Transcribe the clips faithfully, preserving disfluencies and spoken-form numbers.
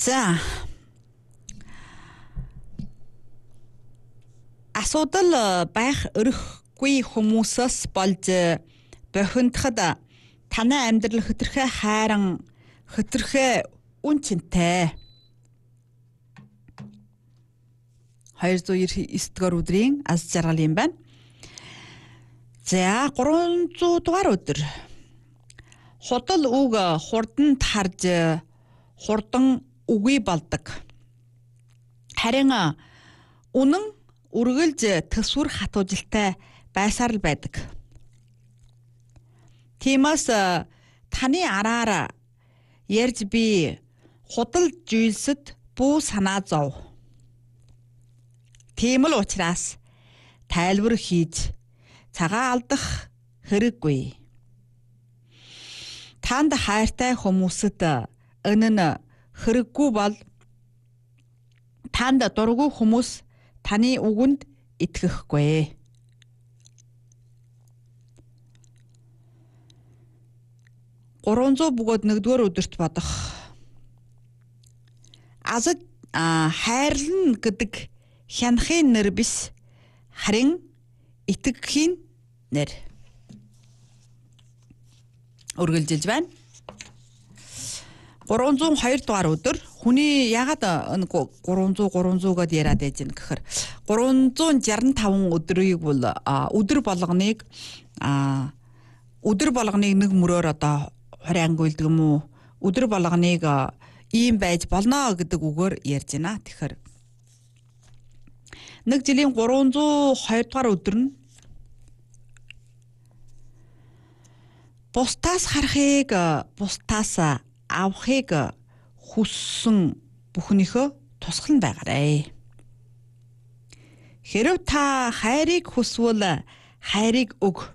За. Асуудал байх өрөхгүй хүмүүсээс болж бохиндхад танай амьдрал хөтөрхөө хайран хөтөрхөө үнцэнтэй. хоёр зуун девять дугаар өдрийн аз жаргал юм байна. За гурван зуун дугаар өдөр. Худал үг хурданд харж хурдан үгүй болдог. Харин үнэн үргэлж төсвөр хатуужилтай байсаар л байдаг. Тиймээс таны араар ярьж би худал зүйлсэд бүү санаа зов. Тийм л учраас тайлбар хийж цагаа алдах хэрэггүй. Танд хайртай хүмүүсэд энэ нь хэрэггүй бол танд дургүй хүмүүс таны үгэнд итгэхгүй. гурван зуун бөгөөд нэгдүгээр өдөрт бодох. Азад хайрлна гэдэг хянахын нэр биш, харин итгэхийн нэр. Үргэлжилж байна. гурван зуун хоёр дугаар өдөр хүний ягаад гурван зуун гурван зуун гэд яриад байж гэнэ гэхээр гурван зуун шарна таван өдрийг бол өдөр болгоныг өдөр болгоныг нэг мөрөөр одоо хорь ангуйлдаг юм уу? Өдөр болгоныг ийм байж болно гэдэг үгээр ярьж байна. Тэгэхээр нэг жилийн гурван зуун хоёр дугаар өдөр нь бусдаас харахыг бусдаас авахыг хүссэн бүхнийхөө тусгал нь байгаарай. Хэрв та хайрыг хүсвэл хайрыг өг.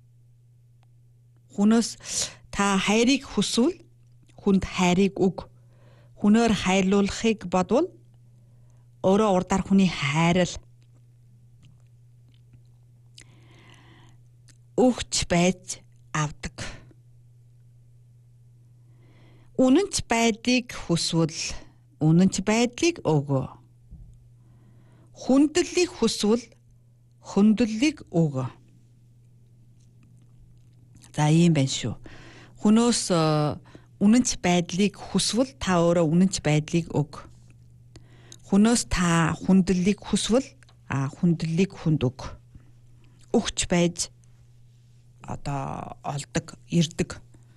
Хүнээс та хайрыг хүсвэл хүнд хайрыг өг. Хүнээр хайрлуулахыг бодвол өөрөө урдаар хүний хайрал өгч байж авдаг. Үнэнч байдлыг хүсвэл үнэнч байдлыг өгөө. Хүндлэлийг хүсвэл хүндлэлийг өгөө. За ийм байна шүү. Хүнөөс үнэнч байдлыг хүсвэл та өөрөө үнэнч байдлыг өг. Хүнөөс та хүндлэлийг хүсвэл а хүндлэлийг хүнд өг. Өгч байж одоо олдог, ирдэг.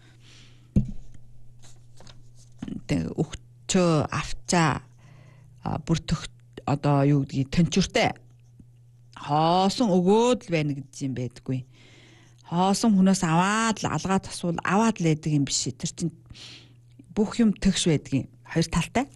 Тэг өгчөө авчаа бүртөх одоо юу гэдгийг тэнчүртэй хоосон өгөөд л байна гэж юм байдаггүй. Хоосон хүнээс аваад л алгаад асуул аваад л байдаг юм биш. Тэр чинь бүх юм төгш байдаг юм. Хоёр талтай.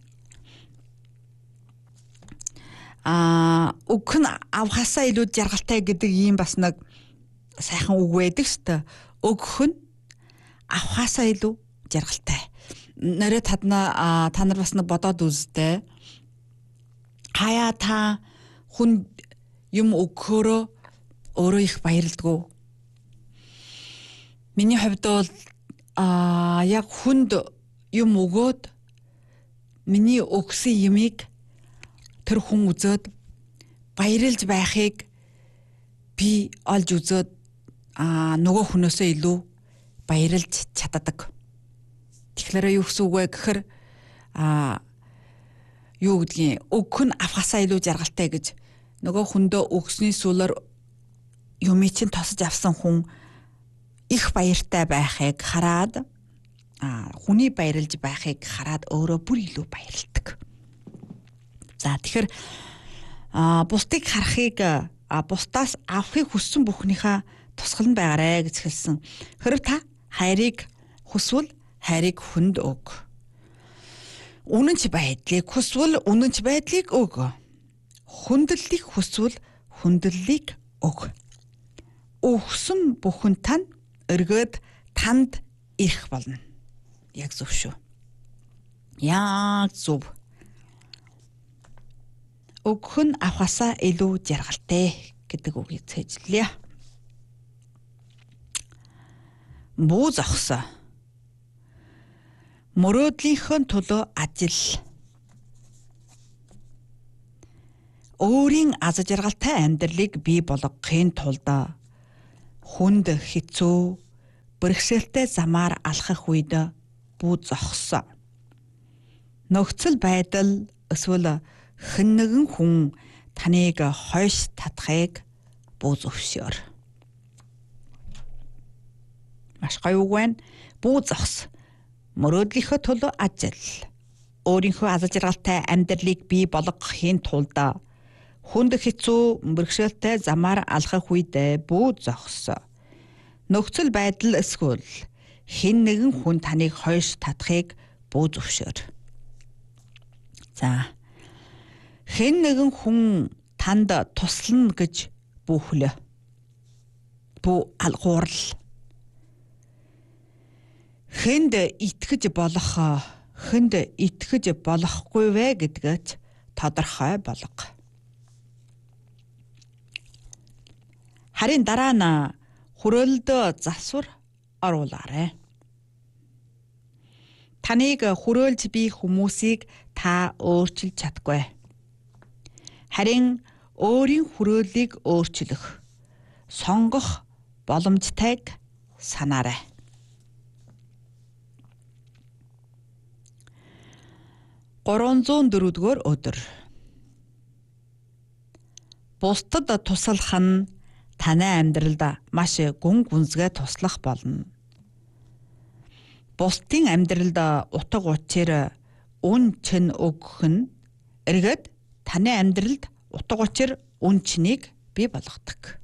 Аа өгөх нь авахасаа илүү жаргалтай гэдэг ийм бас нэг сайхан үг байдаг шүү дээ. Өгөх нь авахасаа илүү жаргалтай. Нэрэ тадна та нар бас нэг бодоод үзтээ. Хаяа та хүн юм өгөхөөрөө өөрөө их баярлдаггүй. Миний хувьд бол а яг хүнд юм өгөөд миний өгсөн юмыг тэр хүн үзээд баярлж байхыг би олж үзээд а нөгөө хүнөөсөө илүү баярлж чаддаг. Тэгэхээр юу гэсэн үг вэ гэхээр а юу гэдгийг өгөх нь авахасаа илүү жаргалтай гэж нөгөө хүндөө өгсөний сүлээр юмыг чинь тосож авсан хүн их баяртай байхыг хараад а хүний баярлж байхыг хараад өөрөө бүр илүү баярлдаг. За тэгэхээр а бусдыг харахыг а бусдаас авахыг хүссэн бүхнийхээ тусгал нь байгаарэ гэж хэлсэн. Хэрв та хайрыг хүсвэл хайрыг хүнд өг. Үнэнч байдлыг хүсвэл үнэнч байдлыг өг. Хүндлэлийг хүсвэл хүндлэлийг өг. Өгсөн бүхэн тань өргөд танд ирэх болно. Яг зөв шүү. Яг зөв. Өгөх нь авахасаа илүү жаргалтай гэдэг үгийг цээжлээ. Бүү зогсоо. Мөрөөдлийнхөө төлөө ажил өөрийн аз жаргалтай амьдралыг бий болгохын тулд хүнд хэцүү бэрхшээлтэй замаар алхах үед бүү зогсоо. Нөхцөл байдал эсвэл хэн нэгэн хүн таныг хойш татахыг бүү зөвшөөр. Маш гоё үг байна. Бүү зогс. Мөрөөдлийнхөө төлөө ажил. Өөрийнхөө аз жаргалтай амьдралыг бий болгохын тулд хүнд хэцүү бэрхшээлтэй замаар алхах үед бүү зогсоо. Нөхцөл байдал эсвэл хэн нэгэн хүн таныг хойш татахыг бүү зөвшөөр. За. Хэн нэгэн хүн танд туслана гэж бүүхлээ. Бүү алгуурл. Хэнд итгэж болох, хэнд итгэж болохгүй вэ гэдгээд тодорхой болго. Харин дараа нь хүрээлд засвар оруулаарай. Таныг хүрээлж бий хүмүүсийг та өөрчилж чадгүй. Харин өөрийн хүрээлийг өөрчлөх, сонгох боломжтойг санаарай. гурван зуун дөрвөн өдөр. Бусдад туслах нь таны амьдралд маш гүн гүнзгий туслах болно. Бусдын амьдралд утга учир үн чин өгөх нь эргээд таны амьдралд утга учир үн чинийг бий болгодог.